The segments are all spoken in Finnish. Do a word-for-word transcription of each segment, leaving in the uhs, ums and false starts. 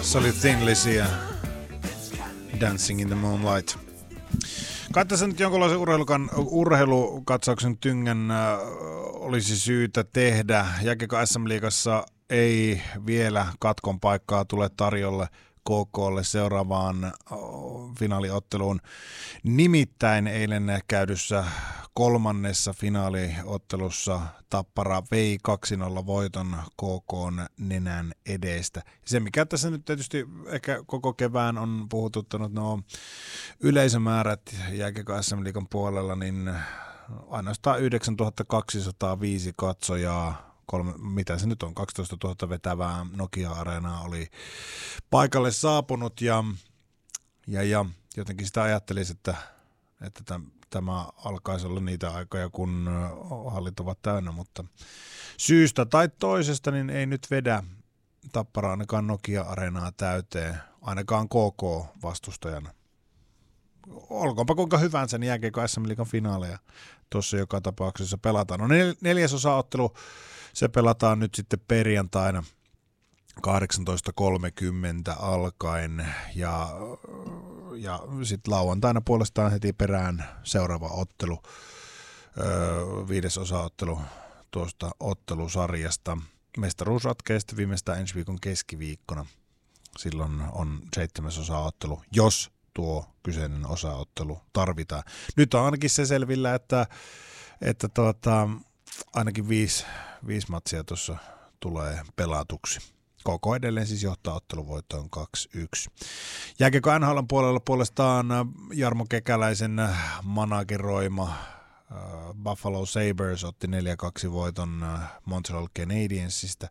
Se oli Thin Lizzy ja Dancing in the Moonlight. Kai tässä nyt jonkinlaisen urheilukan, urheilukatsauksen tyngän äh, olisi syytä tehdä. Jääkiekko S M-liigassa ei vielä katkon paikkaa tule tarjolle K K:lle seuraavaan finaaliotteluun. Nimittäin eilen käydyssä kolmannessa finaaliottelussa Tappara vei kaksi nolla voiton K K:n nenän edestä. Se mikä tässä nyt tietysti ehkä koko kevään on puhututtanut nuo yleisömäärät jääkiekko S M-liigan puolella, niin ainoastaan yhdeksäntuhatta kaksisataaviisi katsojaa. Kolme, mitä se nyt on, kaksitoistatuhatta vetävää Nokia-areenaa oli paikalle saapunut ja, ja, ja jotenkin sitä ajattelisi, että, että täm, tämä alkaisi olla niitä aikoja, kun hallit ovat täynnä, mutta syystä tai toisesta niin ei nyt vedä Tappara ainakaan Nokia-areenaa täyteen, ainakaan K K-vastustajana. Olkoonpa kuinka hyvänsä, niin jääkiekko S M-liigan finaaleja tuossa joka tapauksessa pelataan. No nel- neljäsosa-ottelu, se pelataan nyt sitten perjantaina kahdeksantoista kolmekymmentä alkaen ja, ja sitten lauantaina puolestaan heti perään seuraava ottelu, öö, viidesosa-ottelu tuosta ottelusarjasta. Mestaruus ratkeaa sitten viimeistään ensi viikon keskiviikkona. Silloin on seitsemäsosa-ottelu, jos tuo kyseinen osaottelu tarvitaan. Nyt on ainakin se selvillä, että, että tuota, ainakin viisi, viisi matsia tuossa tulee pelatuksi. K K edelleen siis johtaa otteluvoittoon kaksi yksi. Jääkiekko N H L:n puolella puolestaan Jarmo Kekäläisen manageroima Buffalo Sabres otti neljä kaksi voiton Montreal Canadiensista.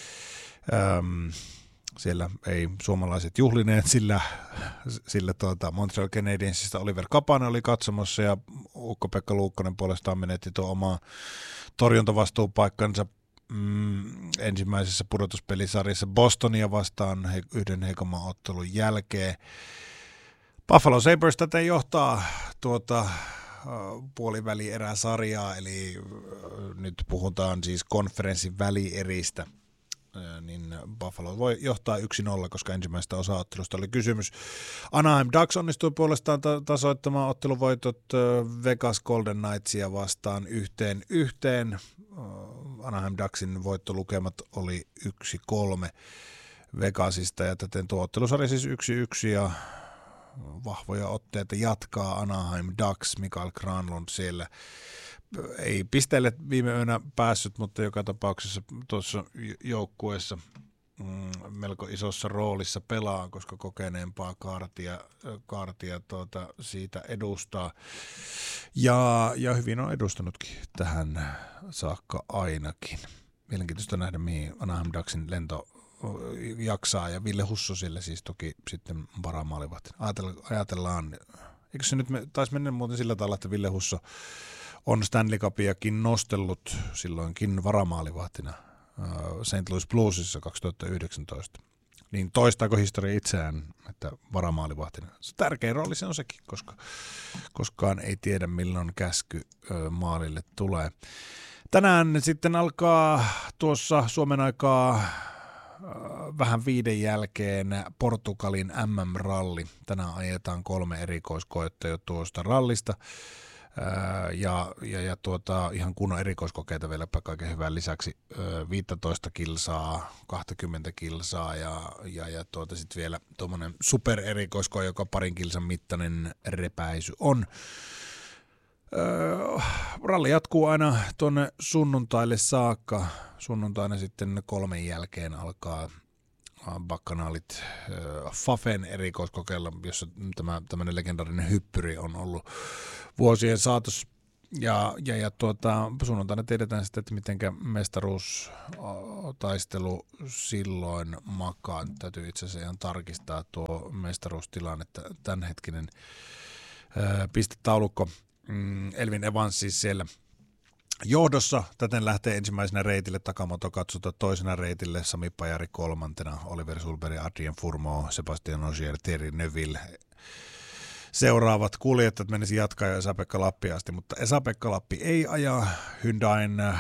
Ähm, Siellä ei suomalaiset juhlineet, sillä, sillä tuota Montreal Canadiensista Oliver Kapanen oli katsomassa ja Ukko-Pekka Luukkonen puolestaan menetti tuo omaa torjuntavastuupaikkansa mm, ensimmäisessä pudotuspelisarjassa Bostonia vastaan he, yhden heikomman ottelun jälkeen. Buffalo Sabres tätä johtaa tuota puolivälieräsarjaa, eli nyt puhutaan siis konferenssin välieristä. Niin Buffalo voi johtaa yksi nolla, koska ensimmäisestä osaottelusta oli kysymys. Anaheim Ducks onnistui puolestaan ta- tasoittamaan otteluvoitot Vegas Golden Knightsia vastaan yhteen yhteen. Anaheim Ducksin voittolukemat oli yksi kolme Vegasista ja täten tuo ottelusarja siis yksi yksi ja vahvoja otteita jatkaa Anaheim Ducks, Mikael Granlund siellä. Ei pisteelle viime yönä päässyt, mutta joka tapauksessa tuossa joukkueessa mm, melko isossa roolissa pelaa, koska kokeneempaa kaartia, kaartia tuota, siitä edustaa. Ja, ja hyvin on edustanutkin tähän saakka ainakin. Mielenkiintoista nähdä, mihin Anaheim Ducksin lento jaksaa, ja Ville Husso sille siis toki sitten varamaalivat. Ajatellaan, eikö se nyt me, taisi mennä muuten sillä tavalla, että Ville Husso on Stanley Cupiakin nostellut silloinkin varamaalivahtina Saint Louis Bluesissa kaksituhattayhdeksäntoista. Niin toistaako historia itseään, että varamaalivahtina? Tärkeä rooli se on sekin, koska koskaan ei tiedä milloin käsky maalille tulee. Tänään sitten alkaa tuossa Suomen aikaa vähän viiden jälkeen Portugalin M M-ralli. Tänään ajetaan kolme erikoiskoetta jo tuosta rallista. Ja, ja, ja tuota, ihan kunnon erikoiskokeita vielä kaiken hyvän lisäksi viisitoista kilsaa, kaksikymmentä kilsaa ja, ja, ja tuota sitten vielä tuommoinen supererikoiskoe, joka parin kilsan mittainen repäisy on. Öö, ralli jatkuu aina tuonne sunnuntaille saakka. Sunnuntaina sitten kolmen jälkeen alkaa bakkanaalit äh, Fafen erikoiskokeilla, jossa tämä tämmöinen legendaarinen hyppyri on ollut vuosien saatossa. Ja, ja, ja tuota, sunnuntaina tiedetään sitten, että mitenkä mestaruustaistelu silloin makaa. Täytyy itse asiassa ihan tarkistaa tuo mestaruustilanne, että tämänhetkinen äh, pistetaulukko. Mm, Elvin Evans siis siellä johdossa. Täten lähtee ensimmäisenä reitille, Takamoto katsota toisena reitille, Sami Pajari kolmantena, Oliver Sulberg, Adrien Fourmont, Sebastian Ogier, Thierry Neuville. Seuraavat kuljettajat menisi jatkaa jo Esa-Pekka Lappi asti, mutta Esa-Pekka Lappi ei aja Hyundain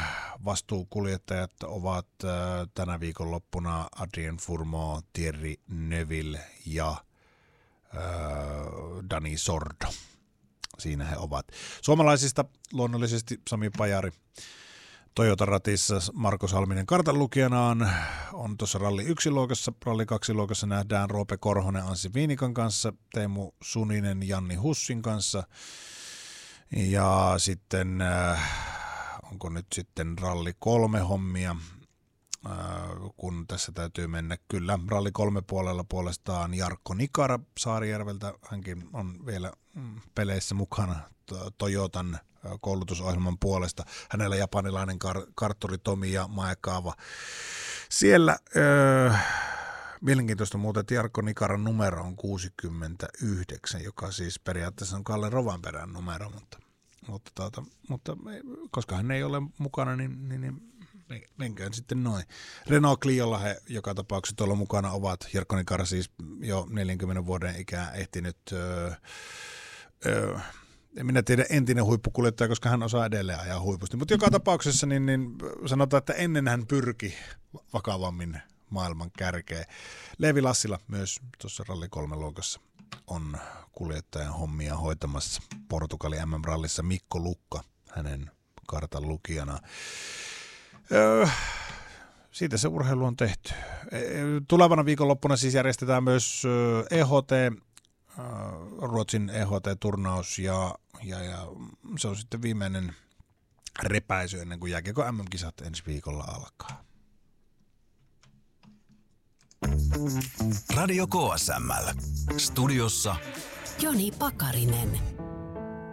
vastuukuljettajat ovat äh, tänä viikonloppuna Adrien Fourmont, Thierry Neuville ja äh, Dani Sordo. Siinä he ovat. Suomalaisista luonnollisesti Sami Pajari Toyota-ratissa, Marko Salminen kartanlukijanaan on tuossa ralli yksi luokassa, ralli kaksi luokassa nähdään Roope Korhonen Anssi Viinikan kanssa, Teemu Suninen Janni Hussin kanssa ja sitten äh, onko nyt sitten ralli kolme hommia, äh, kun tässä täytyy mennä kyllä ralli kolme puolella puolestaan Jarkko Nikara Saarijärveltä, hänkin on vielä peleissä mukana Toyotan koulutusohjelman puolesta. Hänellä japanilainen kar- kartturi Tomi ja Maekaava. Siellä öö, mielenkiintoista muuten, että Jarkko Nikaran numero on kuusikymmentäyhdeksän, joka siis periaatteessa on Kalle Rovanperän numero, mutta, mutta, tuota, mutta koska hän ei ole mukana, niin, niin, niin menköön sitten noin. Renault Cliolla he joka tapauksessa tuolla mukana ovat. Jarkko Nikara siis jo neljänkymmenen vuoden ikään ehtinyt öö, öö, en minä tiedä entinen huippukuljettaja, koska hän osaa edelleen ajaa huipusti. Mutta joka tapauksessa niin, niin sanotaan, että ennen hän pyrki vakavammin maailman kärkeen. Leevi Lassila myös tuossa ralli kolme luokassa on kuljettajan hommia hoitamassa. Portugali M M-rallissa Mikko Lukka hänen kartan lukijana. Öö, siitä se urheilu on tehty. Tulevana viikonloppuna siis järjestetään myös E H T, Ruotsin E H T-turnaus ja, ja, ja se on sitten viimeinen repäisy ennen kuin jääkiekko M M-kisat ensi viikolla alkaa. Radio K S M L. Studiossa Joni Pakarinen.